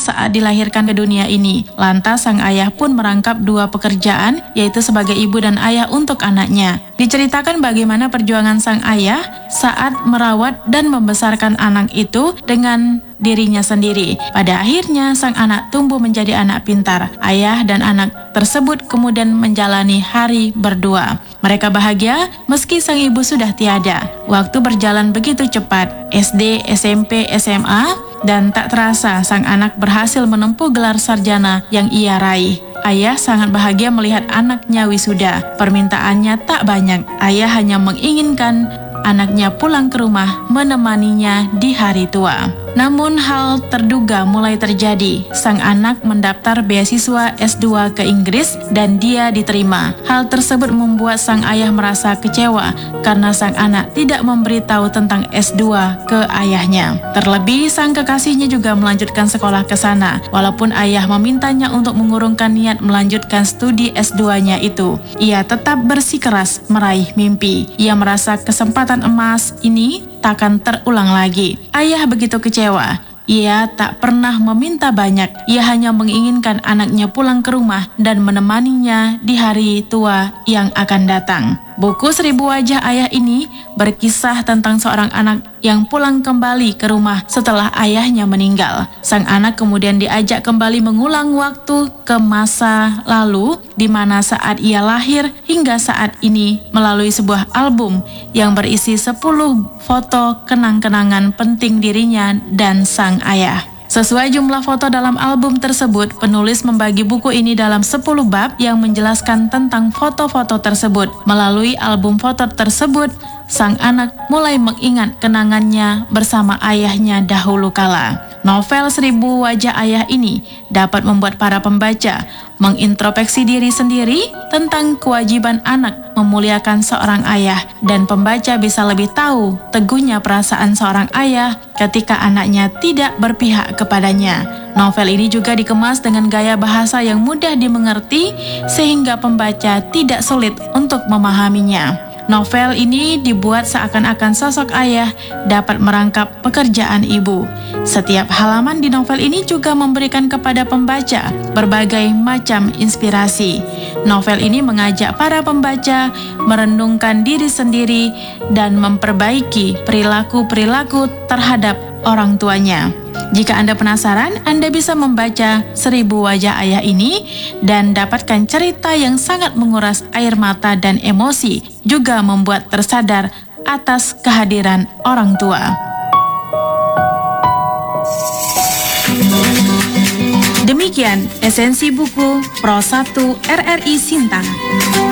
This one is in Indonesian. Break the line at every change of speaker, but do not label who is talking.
saat dilahirkan ke dunia ini. Lantas sang ayah pun merangkap dua pekerjaan, yaitu sebagai ibu dan ayah untuk anaknya. Diceritakan bagaimana perjuangan sang ayah saat merawat dan membesarkan anak itu dengan dirinya sendiri. Pada akhirnya sang anak tumbuh menjadi anak pintar. Ayah dan anak tersebut kemudian menjalani hari berdua. Mereka bahagia meski sang ibu sudah tiada. Waktu berjalan begitu cepat, SD, SMP, SMA, dan tak terasa sang anak berhasil menempuh gelar sarjana yang ia raih. Ayah sangat bahagia melihat anaknya wisuda. Permintaannya tak banyak. Ayah hanya menginginkan anaknya pulang ke rumah menemaninya di hari tua. Namun hal terduga mulai terjadi. Sang anak mendaftar beasiswa S2 ke Inggris dan dia diterima. Hal tersebut membuat sang ayah merasa kecewa karena sang anak tidak memberitahu tentang S2 ke ayahnya. Terlebih sang kekasihnya juga melanjutkan sekolah ke sana. Walaupun ayah memintanya untuk mengurungkan niat melanjutkan studi S2-nya itu, ia tetap bersikeras meraih mimpi. Ia merasa kesempatan emas ini takkan terulang lagi. Ayah begitu kecewa. Ia tak pernah meminta banyak. Ia hanya menginginkan anaknya pulang ke rumah dan menemaninya di hari tua yang akan datang. Buku 1000 Wajah Ayah ini berkisah tentang seorang anak yang pulang kembali ke rumah setelah ayahnya meninggal. Sang anak kemudian diajak kembali mengulang waktu ke masa lalu di mana saat ia lahir hingga saat ini melalui sebuah album yang berisi 10 foto kenang-kenangan penting dirinya dan sang ayah. Sesuai jumlah foto dalam album tersebut, penulis membagi buku ini dalam 10 bab yang menjelaskan tentang foto-foto tersebut. Melalui album foto tersebut, sang anak mulai mengingat kenangannya bersama ayahnya dahulu kala. Novel 1000 Wajah Ayah ini dapat membuat para pembaca mengintrospeksi diri sendiri tentang kewajiban anak memuliakan seorang ayah, dan pembaca bisa lebih tahu teguhnya perasaan seorang ayah ketika anaknya tidak berpihak kepadanya. Novel ini juga dikemas dengan gaya bahasa yang mudah dimengerti sehingga pembaca tidak sulit untuk memahaminya. Novel ini dibuat seakan-akan sosok ayah dapat merangkap pekerjaan ibu. Setiap halaman di novel ini juga memberikan kepada pembaca berbagai macam inspirasi. Novel ini mengajak para pembaca merenungkan diri sendiri dan memperbaiki perilaku-perilaku terhadap orang tuanya. Jika Anda penasaran, Anda bisa membaca 1000 Wajah Ayah ini dan dapatkan cerita yang sangat menguras air mata dan emosi, juga membuat tersadar atas kehadiran orang tua. Demikian esensi buku Pro 1 RRI Sintang.